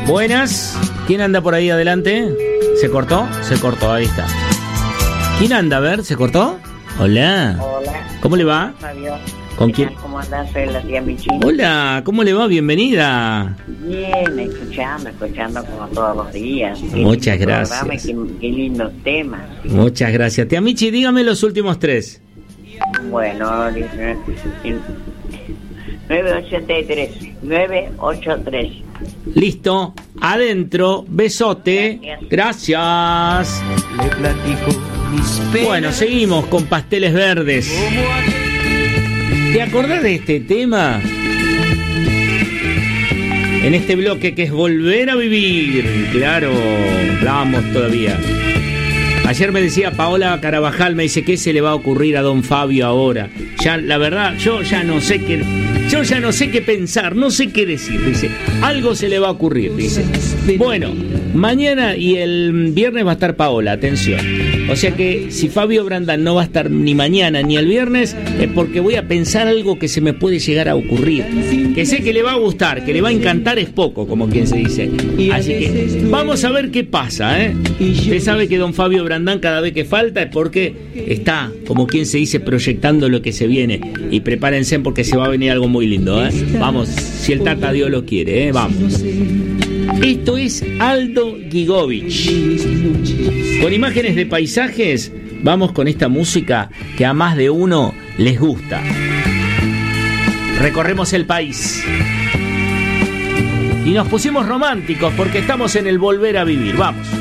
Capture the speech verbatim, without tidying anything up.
Buenas. ¿Quién anda por ahí adelante? ¿Se cortó? Se cortó, ahí está. ¿Quién anda? A ver, ¿se cortó? Hola. Hola. ¿Cómo le va? Fabio. ¿Con quién? ¿Cómo andás? Soy la tía Michi. Hola, ¿cómo le va? Bienvenida. Bien, escuchando, escuchando como todos los días. Qué Muchas lindo gracias. programa, Qué, qué lindos temas. Muchas gracias. Tía Michi, dígame los últimos tres. Bueno, nueve ocho tres. nueve ocho tres. Listo. Adentro. Besote. Gracias. Le platico mis penas. Bueno, seguimos con Pasteles Verdes. ¿Te acordás de este tema? En este bloque que es Volver a Vivir. Claro, vamos todavía. Ayer me decía Paola Carabajal, me dice, ¿qué se le va a ocurrir a don Fabio ahora? Ya, la verdad, yo ya no sé qué, yo ya no sé qué pensar, no sé qué decir, dice. Algo se le va a ocurrir, dice. Bueno, mañana y el viernes va a estar Paola, atención. O sea que si Fabio Brandán no va a estar ni mañana ni el viernes, es porque voy a pensar algo que se me puede llegar a ocurrir. Que sé que le va a gustar, que le va a encantar es poco, como quien se dice. Así que vamos a ver qué pasa, ¿eh? Usted sabe que don Fabio Brandán cada vez que falta es porque está, como quien se dice, proyectando lo que se viene. Y prepárense porque se va a venir algo muy lindo, ¿eh? Vamos, si el Tata Dios lo quiere, ¿eh? Vamos. Esto es Aldo Gigovich. Con imágenes de paisajes, vamos con esta música que a más de uno les gusta. Recorremos el país. Y nos pusimos románticos porque estamos en el volver a vivir. Vamos.